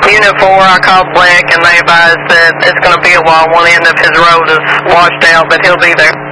Unit 4, I called Black, and they advised that it's going to be a while. One end of his road is washed out, but he'll be there.